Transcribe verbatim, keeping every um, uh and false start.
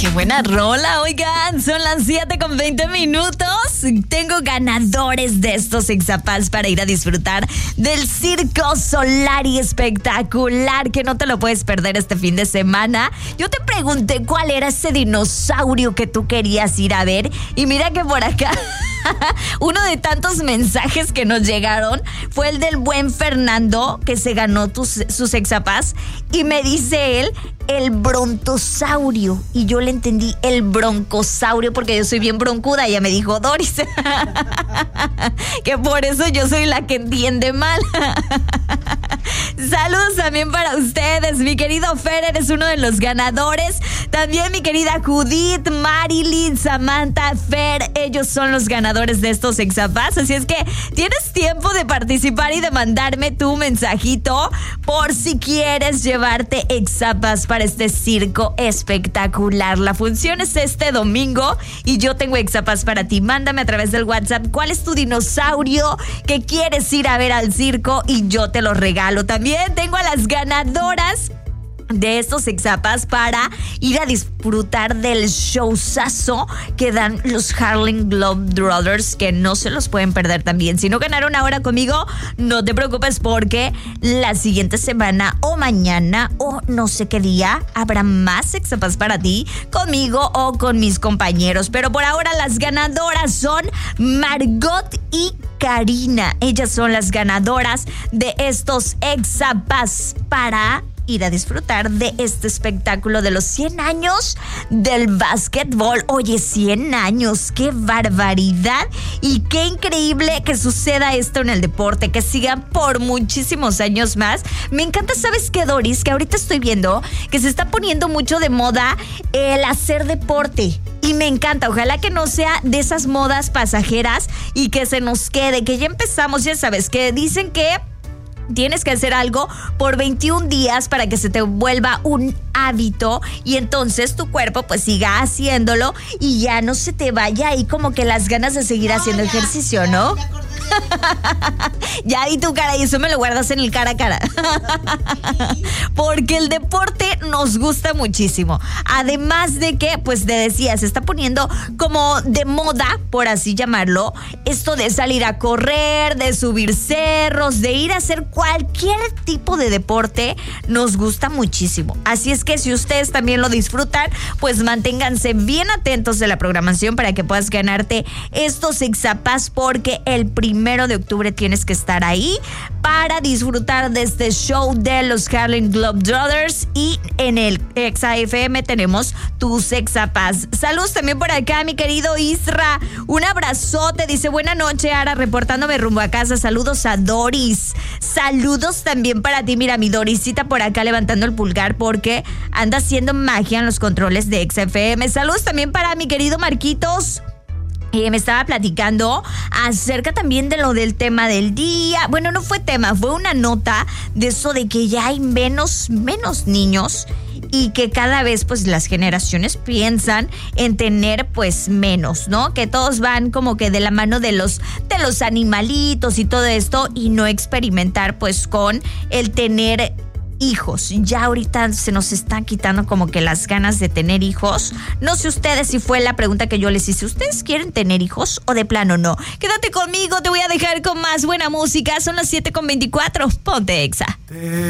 Qué buena rola, oigan, son las siete con veinte minutos. Tengo ganadores de estos Exapass para ir a disfrutar del Circo Solari espectacular, que no te lo puedes perder este fin de semana. Yo te pregunté cuál era ese dinosaurio que tú querías ir a ver, y mira que por acá uno de tantos mensajes que nos llegaron fue el del buen Fernando, que se ganó tus, sus Exapass, y me dice él el brontosaurio, y yo le entendí el broncosaurio porque yo soy bien broncuda. Ella me dijo Doris que por eso yo soy la que entiende mal. Saludos también para ustedes, mi querido Fer, eres uno de los ganadores. También mi querida Judith, Marilyn, Samantha, Fer, ellos son los ganadores de estos Exapass. Así es que tienes tiempo de participar y de mandarme tu mensajito por si quieres llevarte Exapass para este circo espectacular. La función es este domingo y yo tengo Exapass para ti. Mándame a través del WhatsApp cuál es tu dinosaurio que quieres ir a ver al circo y yo te lo regalo. También tengo a las ganadoras de estos Exapass para ir a disfrutar del showzazo que dan los Harlem Globetrotters, que no se los pueden perder también. Si no ganaron ahora conmigo, no te preocupes, porque la siguiente semana o mañana o no sé qué día habrá más Exapass para ti, conmigo o con mis compañeros. Pero por ahora las ganadoras son Margot y Karina. Ellas son las ganadoras de estos Exapass para ir a disfrutar de este espectáculo de los cien años del básquetbol. Oye, cien años, qué barbaridad, y qué increíble que suceda esto en el deporte, que sigan por muchísimos años más. Me encanta, ¿sabes qué, Doris? Que ahorita estoy viendo que se está poniendo mucho de moda el hacer deporte. Y me encanta, ojalá que no sea de esas modas pasajeras y que se nos quede, que ya empezamos, ya sabes, que dicen que tienes que hacer algo por veintiún días para que se te vuelva un hábito, y entonces tu cuerpo pues siga haciéndolo y ya no se te vaya ahí como que las ganas de seguir no, haciendo ya, ejercicio, ya, ¿no? Ya di tu cara, y eso me lo guardas en el cara a cara. Porque el deporte nos gusta muchísimo. Además de que, pues te decía, se está poniendo como de moda, por así llamarlo, esto de salir a correr, de subir cerros, de ir a hacer cualquier tipo de deporte. Nos gusta muchísimo. Así es que si ustedes también lo disfrutan, pues manténganse bien atentos de la programación para que puedas ganarte estos Exapass, porque el primero de octubre tienes que estar ahí para disfrutar de este show de los Harlem Globetrotters, y en el Exa F M tenemos tus Exapass. Saludos también por acá, mi querido Isra, un abrazote, dice buena noche, Ara, reportándome rumbo a casa. Saludos a Doris. Saludos también para ti, mira, mi Dorisita por acá levantando el pulgar porque anda haciendo magia en los controles de Exa F M. Saludos también para mi querido Marquitos. Eh, me estaba platicando acerca también de lo del tema del día. Bueno, no fue tema, fue una nota de eso de que ya hay menos, menos niños, y que cada vez pues las generaciones piensan en tener pues menos, ¿no? Que todos van como que de la mano de los, de los animalitos y todo esto, y no experimentar pues con el tener hijos. Ya ahorita se nos están quitando como que las ganas de tener hijos. No sé ustedes si fue la pregunta que yo les hice. ¿Ustedes quieren tener hijos o de plano no? Quédate conmigo, te voy a dejar con más buena música. Son las siete con veinticuatro. Ponte Exa.